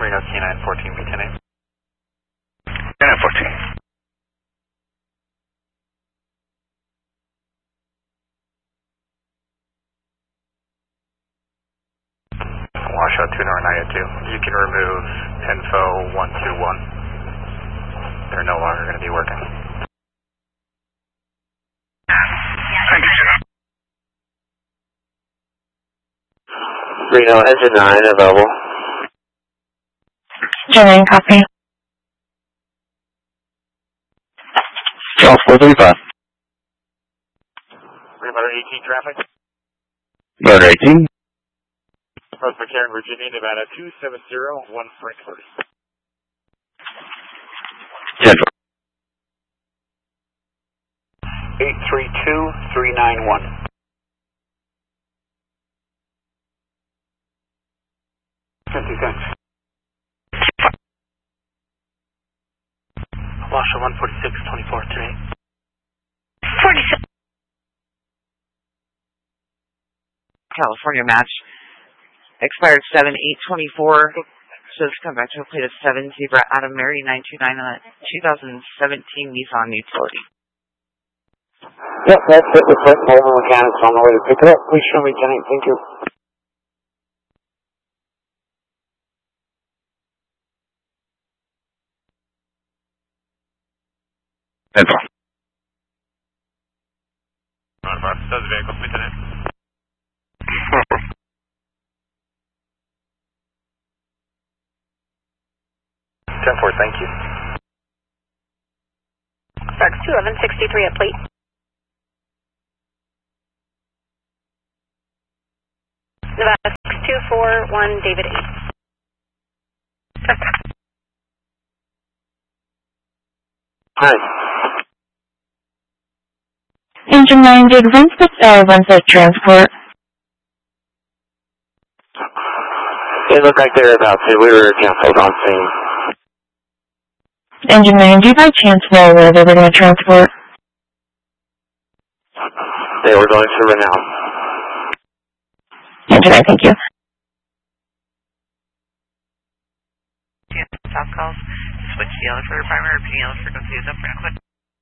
Reno K9 14 B10A. K9 14. Washout 2 You can remove info 121. They're no longer going to be working. Thank you, sir. Reno, engine 9 available. Engine 9, copy. Charles 435. Motor 18 traffic. Motor 18. North McCarran, Virginia, Nevada 2701 Frankfurt. 10. 832391. $0.50. Washout 146 24 today. 46. California match. Expired 7/8/24. So it's come back to a plate of 7 Zebra Adam Mary 929 on a 2017 Nissan Utility. Yep, that's it. Report mobile mechanics on the way to pick it up. Please show me, Lieutenant. Thank you. Info. Does vehicle, Lieutenant. 10-4, thank you. Starks 21163 at plate. Nevada 6241 David 8. Hi. Engine 9 did runs at transport. It looked like they were about to. We were canceled on scene. Engine 9, do you by chance know where they were going to transport? They were going to Renown. Engine 9, thank you. South calls. Switch the yellow for primary, repeating yellow frequency is up for quick.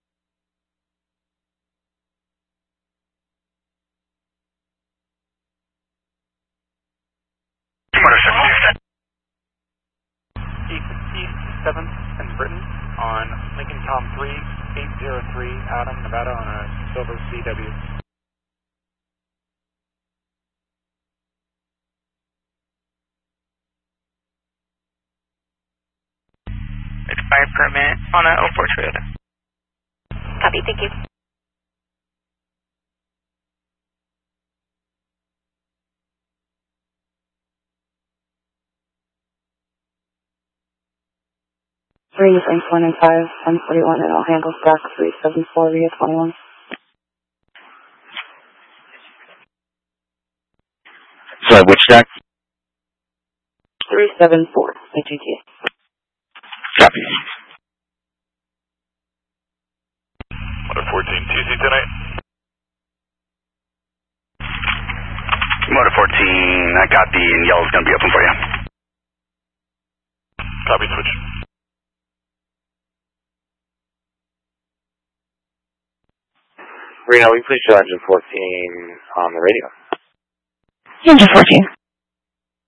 East 7th and Britain on Lincoln Com 3, 803 Adam, Nevada on a silver CW. Expired permit on a 04 Toyota. Copy, thank you. Three Frank 195, 1041, and I'll handle stock 374 via 21. So which stack? 374, AGT. Copy. Motor 14, TC tonight. Motor 14, I copy, and yellow's going to be open for you. Copy, switch. Reno, will you please show engine 14 on the radio? Engine 14.